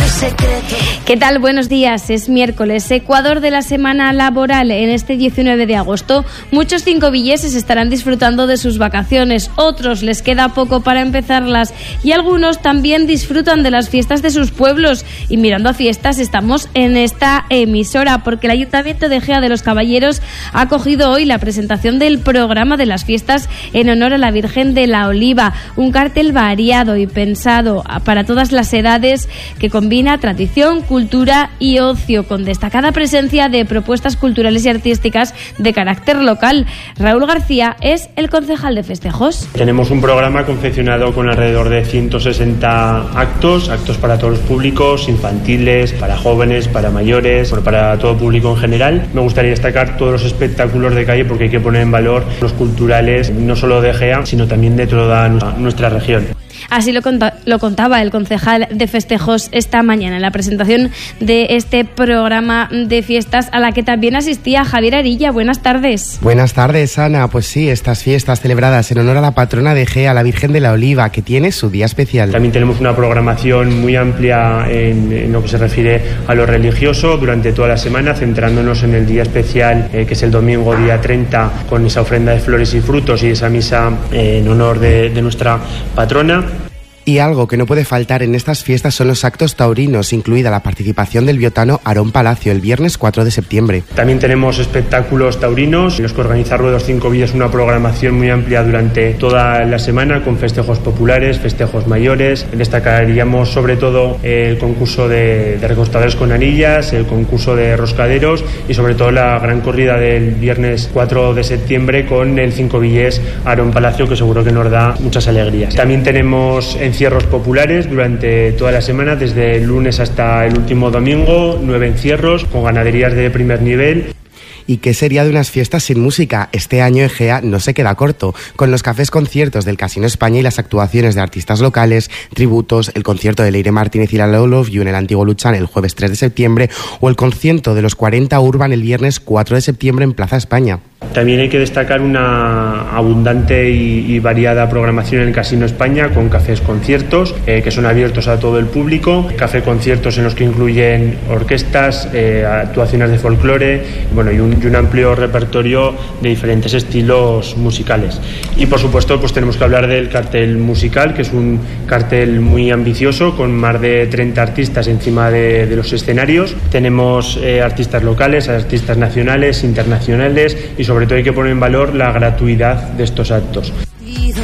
¿Qué tal? Buenos días. Es miércoles, Ecuador de la semana laboral. En este 19 de agosto, muchos cincovilleses estarán disfrutando de sus vacaciones. Otros les queda poco para empezarlas y algunos también disfrutan de las fiestas de sus pueblos. Y mirando a fiestas, estamos en esta emisora porque el Ayuntamiento de Ejea de los Caballeros ha acogido hoy la presentación del programa de las fiestas en honor a la Virgen de la Oliva. Un cartel variado y pensado para todas las edades que combina tradición, cultura y ocio, con destacada presencia de propuestas culturales y artísticas de carácter local. Raúl García es el concejal de festejos. Tenemos un programa confeccionado con alrededor de 160 actos para todos los públicos, infantiles, para jóvenes, para mayores, para todo público en general. Me gustaría destacar todos los espectáculos de calle porque hay que poner en valor los culturales, no solo de Ejea, sino también de toda nuestra región. Así lo contaba el concejal de festejos esta mañana en la presentación de este programa de fiestas a la que también asistía Javier Arilla. Buenas tardes. Buenas tardes, Ana. Pues sí, estas fiestas celebradas en honor a la patrona de Ejea, la Virgen de la Oliva, que tiene su día especial. También tenemos una programación muy amplia en lo que se refiere a lo religioso durante toda la semana, centrándonos en el día especial que es el domingo día 30, con esa ofrenda de flores y frutos y esa misa en honor de nuestra patrona. Y algo que no puede faltar en estas fiestas son los actos taurinos, incluida la participación del biotano Aarón Palacio el viernes 4 de septiembre. También tenemos espectáculos taurinos, en los que organiza Ruedos Cincovilles una programación muy amplia durante toda la semana, con festejos populares, festejos mayores. Destacaríamos sobre todo el concurso de recostadores con anillas, el concurso de roscaderos y sobre todo la gran corrida del viernes 4 de septiembre con el Cincovilles Aarón Palacio, que seguro que nos da muchas alegrías. También tenemos encierros populares durante toda la semana, desde el lunes hasta el último domingo, 9 encierros con ganaderías de primer nivel. ¿Y qué sería de unas fiestas sin música? Este año Ejea no se queda corto, con los cafés conciertos del Casino España y las actuaciones de artistas locales, tributos, el concierto de Leire Martínez y la Love You en el Antiguo Luchán el jueves 3 de septiembre o el concierto de los 40 Urban el viernes 4 de septiembre en Plaza España. También hay que destacar una abundante y variada programación en el Casino España, con cafés conciertos que son abiertos a todo el público, café conciertos en los que incluyen orquestas, actuaciones de folclore, y un amplio repertorio de diferentes estilos musicales. Y por supuesto pues tenemos que hablar del cartel musical, que es un cartel muy ambicioso con más de 30 artistas encima de los escenarios. Tenemos artistas locales, artistas nacionales, internacionales, y sobre todo hay que poner en valor la gratuidad de estos actos.